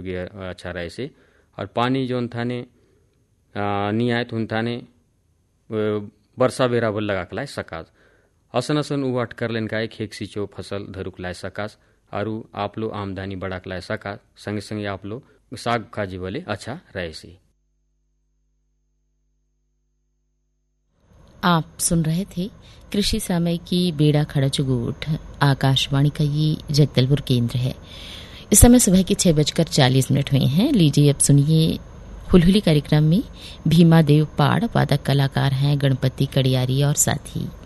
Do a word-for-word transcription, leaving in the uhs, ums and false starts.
गया अच्छा रहे से। और पानी जोन थाने नहीं आए तो थाने वर्षा बेरा बोल लगा के लाए सकाज। असन असन उ अटकर लेन का खेक सिंचो फसल धरुक लाए सकाज और आप लो आमदनी बढ़ा के लाए सकाज। संगे संगे आप लो साग काजी बोले अच्छा रहे से। आप सुन रहे थे कृषि समय की बेड़ा खड़ा चुगूठ। आकाशवाणी का ये जगदलपुर केंद्र है। इस समय सुबह के छह बजकर चालीस मिनट हुए हैं। लीजिए अब सुनिए हुलहुली कार्यक्रम में भीमा देव पाड़, वादक कलाकार हैं गणपति कड़ियारी और साथी।